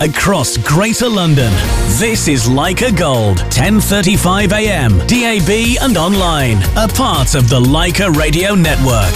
across Greater London. This is Leica Gold, 10:35 a.m, DAB and online, a part of the Leica Radio Network.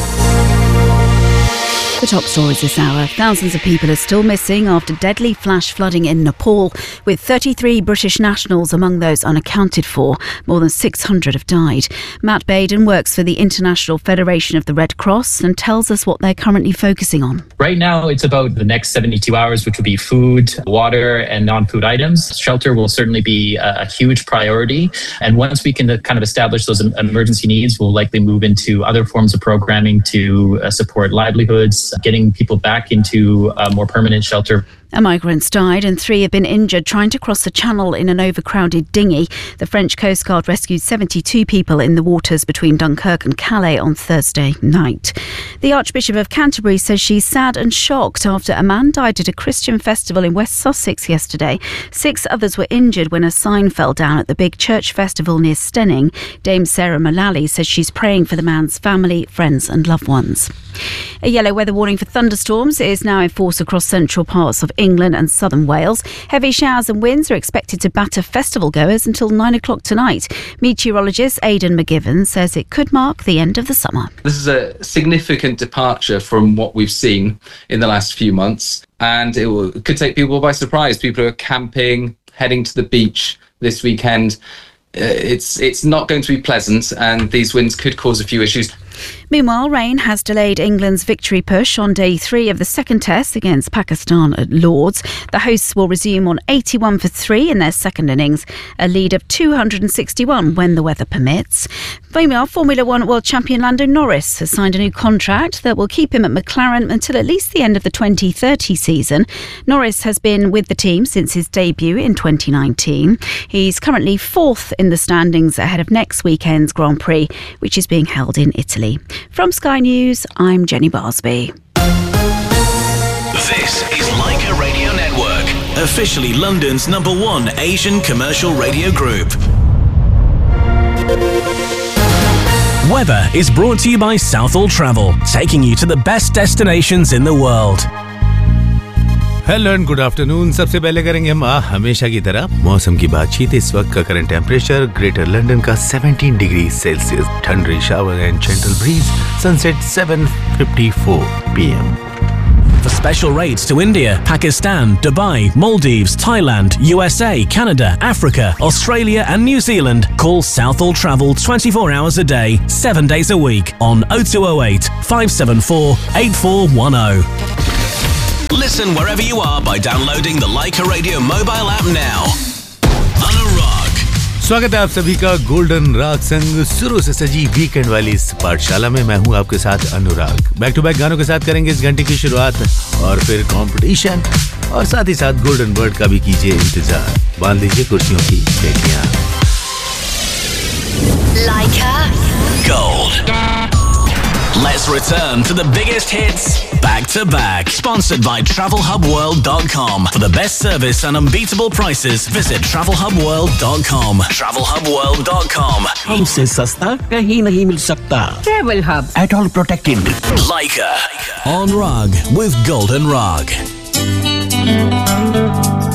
The top stories this hour. Thousands of people are still missing after deadly flash flooding in Nepal, with 33 British nationals among those unaccounted for. More than 600 have died. Matt Baden works for the International Federation of the Red Cross and tells us what they're currently focusing on. Right now, it's about the next 72 hours, which will be food, water, and non-food items. Shelter will certainly be a huge priority. And once we can kind of establish those emergency needs, we'll likely move into other forms of programming to support livelihoods, getting people back into more permanent shelter. A migrant's died and 3 have been injured trying to cross the channel in an overcrowded dinghy. The French Coast Guard rescued 72 people in the waters between Dunkirk and Calais on Thursday night. The Archbishop of Canterbury says she's sad and shocked after a man died at a Christian festival in West Sussex yesterday. 6 others were injured when a sign fell down at the big church festival near Stenning. Dame Sarah Mullally says she's praying for the man's family, friends and loved ones. A yellow weather warning for thunderstorms is now in force across central parts of England and southern Wales. Heavy showers and winds are expected to batter festival goers until 9 o'clock tonight. Meteorologist Aidan McGivern says it could mark the end of the summer. This is a significant departure from what we've seen in the last few months, and it could take people by surprise. People who are camping, heading to the beach this weekend. It's not going to be pleasant, and these winds could cause a few issues. Meanwhile, rain has delayed England's victory push on day 3 of the second test against Pakistan at Lord's. The hosts will resume on 81 for 3 in their second innings, a lead of 261 when the weather permits. Meanwhile, Formula 1 World Champion Lando Norris has signed a new contract that will keep him at McLaren until at least the end of the 2030 season. Norris has been with the team since his debut in 2019. He's currently 4th in the standings ahead of next weekend's Grand Prix, which is being held in Italy. From Sky News, I'm Jenny Barsby. This is Leica Radio Network, officially London's #1 Asian commercial radio group. Weather is brought to you by Southall Travel, taking you to the best destinations in the world. Hello and good afternoon. सबसे पहले करेंगे हम हमेशा की तरह मौसम की बातचीत। इस वक्त का करंट टेम्परेचर ग्रेटर लंदन का 17 degree Celsius, थंडरी shower and gentle bridge, sunset 7:54 PM. For special rates to India, Pakistan, Dubai, Maldives, Thailand, USA, Canada, Africa, Australia and New Zealand, call Southall Travel 24 hours a day, 7 days a week on 0208 574 8410. Listen wherever you are by downloading the Leica Radio mobile app now. Anurag. स्वागत है आप सभी का golden राग संग शुरू से सजी वीकेंड वाली इस पाठशाला में। मैं हूं आपके साथ अनुराग। बैक टू बैक गानों के साथ करेंगे इस घंटे की शुरुआत, और फिर कंपटीशन, और साथ ही साथ गोल्डन वर्ड का भी कीजिए इंतजार। बांध लीजिए कुर्सियों की पेटियां। Leica Gold. Let's return to the biggest hits back to back. Sponsored by TravelHubWorld.com. For the best service and unbeatable prices, visit TravelHubWorld.com. TravelHubWorld.com. हमसे सस्ता कहीं नहीं मिल सकता। Travel Hub. At all protected. Leica on Rag with Golden Rag.